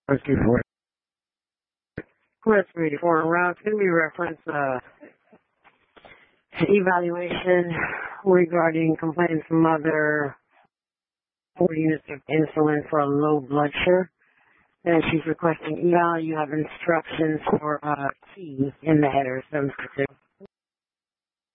424. Request 384 en route. Can we reference evaluation regarding complaints from mother 4 units of insulin for low blood sugar? And she's requesting eval. You have instructions for T in the header 762.